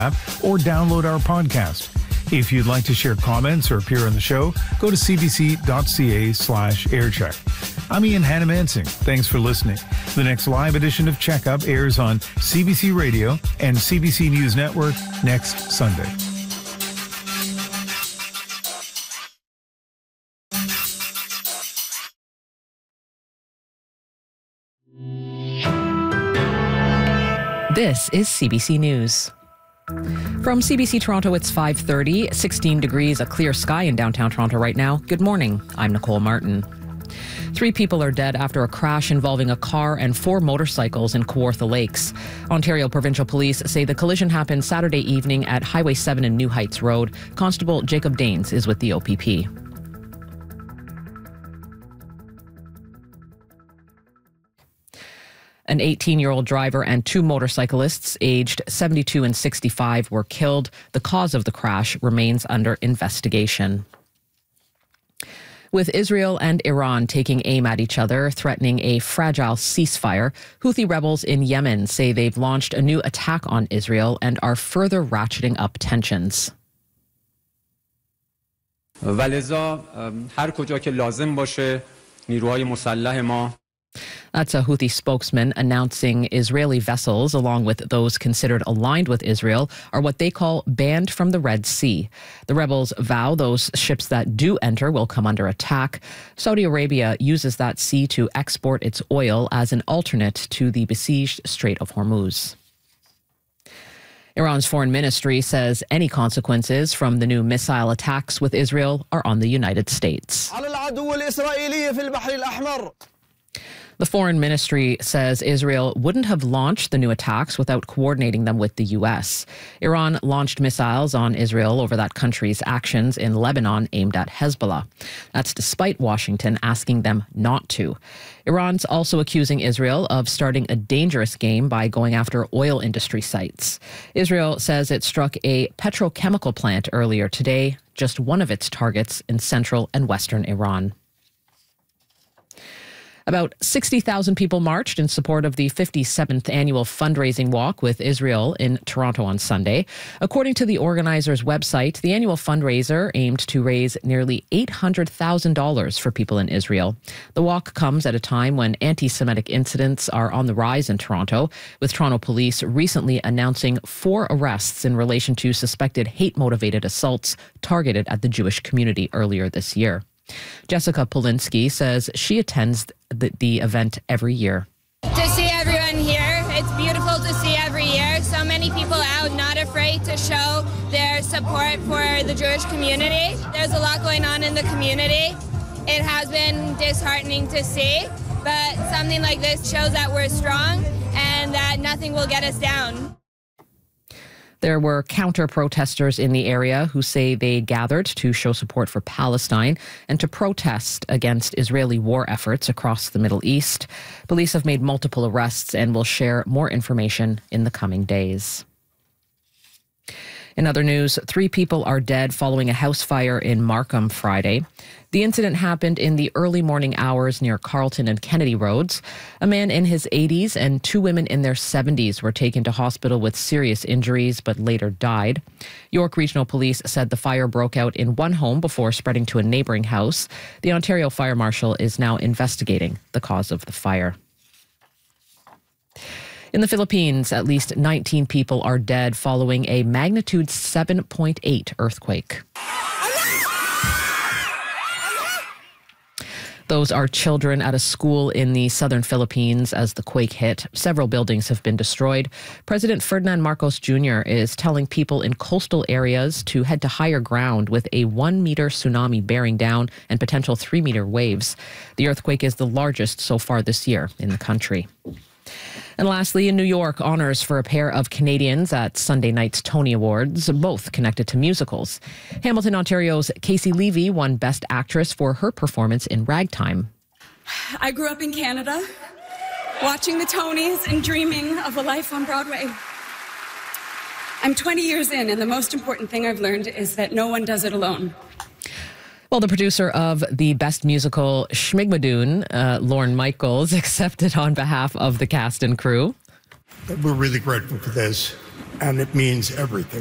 app or download our podcast. If you'd like to share comments or appear on the show, go to cbc.ca/aircheck. I'm Ian Hannah-Mansing. Thanks for listening. The next live edition of Checkup airs on CBC Radio and CBC News Network next Sunday. This is CBC News. From CBC Toronto, it's 5:30, 16 degrees, a clear sky in downtown Toronto right now. Good morning. I'm Nicole Martin. 3 people are dead after a crash involving a car and 4 motorcycles in Kawartha Lakes. Ontario Provincial Police say the collision happened Saturday evening at Highway 7 and New Heights Road. Constable Jacob Daines is with the OPP. An 18-year-old driver and 2 motorcyclists aged 72 and 65 were killed. The cause of the crash remains under investigation. With Israel and Iran taking aim at each other, threatening a fragile ceasefire, Houthi rebels in Yemen say they've launched a new attack on Israel and are further ratcheting up tensions. ولذا هر کجا که لازم باشه نیروهای مسلح ما. That's a Houthi spokesman announcing Israeli vessels, along with those considered aligned with Israel, are what they call banned from the Red Sea. The rebels vow those ships that do enter will come under attack. Saudi Arabia uses that sea to export its oil as an alternate to the besieged Strait of Hormuz. Iran's foreign ministry says any consequences from the new missile attacks with Israel are on the United States. The foreign ministry says Israel wouldn't have launched the new attacks without coordinating them with the U.S. Iran launched missiles on Israel over that country's actions in Lebanon aimed at Hezbollah. That's despite Washington asking them not to. Iran's also accusing Israel of starting a dangerous game by going after oil industry sites. Israel says it struck a petrochemical plant earlier today, just one of its targets in central and western Iran. About 60,000 people marched in support of the 57th annual fundraising walk with Israel in Toronto on Sunday. According to the organizers' website, the annual fundraiser aimed to raise nearly $800,000 for people in Israel. The walk comes at a time when anti-Semitic incidents are on the rise in Toronto, with Toronto police recently announcing 4 arrests in relation to suspected hate-motivated assaults targeted at the Jewish community earlier this year. Jessica Polinsky says she attends the event every year. To see everyone here, it's beautiful to see every year. So many people out, not afraid to show their support for the Jewish community. There's a lot going on in the community. It has been disheartening to see, but something like this shows that we're strong and that nothing will get us down. There were counter-protesters in the area who say they gathered to show support for Palestine and to protest against Israeli war efforts across the Middle East. Police have made multiple arrests and will share more information in the coming days. In other news, 3 people are dead following a house fire in Markham Friday. The incident happened in the early morning hours near Carlton and Kennedy Roads. A man in his 80s and 2 women in their 70s were taken to hospital with serious injuries but later died. York Regional Police said the fire broke out in one home before spreading to a neighboring house. The Ontario Fire Marshal is now investigating the cause of the fire. In the Philippines, at least 19 people are dead following a magnitude 7.8 earthquake. Those are children at a school in the southern Philippines as the quake hit. Several buildings have been destroyed. President Ferdinand Marcos Jr. is telling people in coastal areas to head to higher ground with a 1-meter tsunami bearing down and potential 3-meter waves. The earthquake is the largest so far this year in the country. And lastly, in New York, honors for a pair of Canadians at Sunday night's Tony Awards, both connected to musicals. Hamilton, Ontario's Casey Levy won Best Actress for her performance in Ragtime. I grew up in Canada, watching the Tonys and dreaming of a life on Broadway. I'm 20 years in, and the most important thing I've learned is that no one does it alone. Well, the producer of the Best Musical Schmigmadoon, Lorne Michaels, accepted on behalf of the cast and crew. We're really grateful for this. and it means everything.